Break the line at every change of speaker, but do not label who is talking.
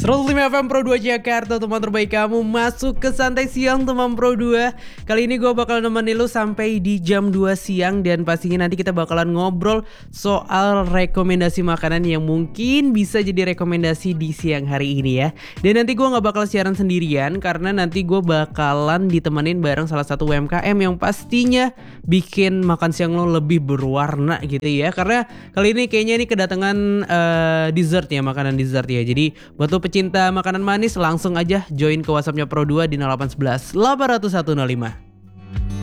105 FM Pro 2 Jakarta, teman terbaik kamu masuk ke Santai Siang teman Pro 2. Kali ini gue bakal nemenin lu sampai di jam 2 siang. Dan pastinya nanti kita bakalan ngobrol soal rekomendasi makanan yang mungkin bisa jadi rekomendasi di siang hari ini ya. Dan nanti gue gak bakal siaran sendirian, karena nanti gue bakalan ditemenin bareng salah satu UMKM yang pastinya bikin makan siang lo lebih berwarna gitu ya. Karena kali ini kayaknya ini kedatangan dessert ya, makanan dessert ya. Jadi buat lo pecinta makanan manis, langsung aja join ke WhatsAppnya Pro 2 di 0811 800 105.